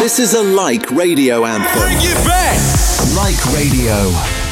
This is a Like Radio anthem. Bring it back! Like Radio.